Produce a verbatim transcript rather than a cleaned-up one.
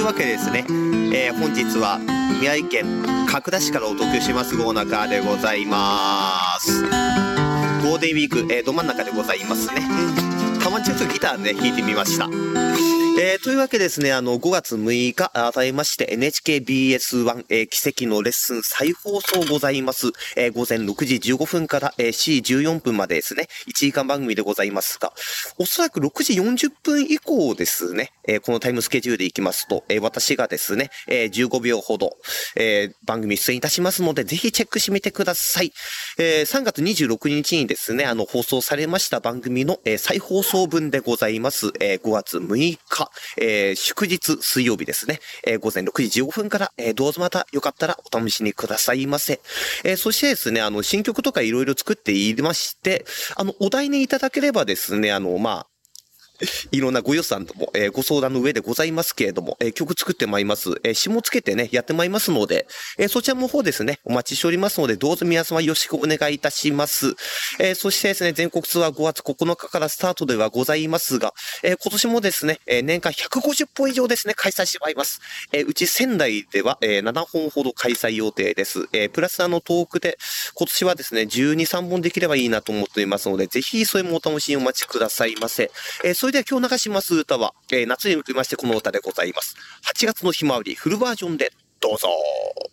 いうわけでですね、えー、本日は宮城県角田市からお届けしますゴーナカーでございます。ゴールデンウィーク、えー、ど真ん中でございますね。たまにちょっとギターね弾いてみました。えー、というわけでですね、あの、ごがつむいか、改めまして エヌエイチケービーエスワン、えー、奇跡のレッスン再放送ございます。えー、午前ろくじじゅうごふんから、えー、しちじじゅうよんぷんまでですね、いちじかん番組でございますが、おそらくろくじよんじゅっぷん以降ですね、えー、このタイムスケジュールでいきますと、えー、私がですね、えー、じゅうごびょうほど、えー、番組出演いたしますので、ぜひチェックしてみてください。えー、さんがつにじゅうろくにちにですね、あの、放送されました番組の、えー、再放送分でございます。えー、ごがつむいか、えー祝日水曜日ですね、えー、午前ろくじじゅうごふんから、えー、どうぞまたよかったらお試しにくださいませ。えー、そしてですね、あの、新曲とかいろいろ作っていまして、あの、お題にいただければですね、あの、まあ、いろんなご予算とも、えー、ご相談の上でございますけれども、えー、曲作ってまいります。えー、詞もつけてね、やってまいりますので、えー、そちらの方ですね、お待ちしておりますので、どうぞ皆様よろしくお願いいたします。えー、そしてですね、全国ツアーごがつここのかからスタートではございますが、えー、今年もですね、えー、年間ひゃくごじゅっぽん以上ですね、開催してまいります。えー、うち仙台では、えー、ななほんほど開催予定です。えー、プラスあの、遠くで、今年はですね、じゅうに、さんぼんできればいいなと思っていますので、ぜひそれもお楽しみにお待ちくださいませ。えー、それでは今日流します歌は、えー、夏に向けましてこの歌でございます。はちがつのひまわりフルバージョンでどうぞ。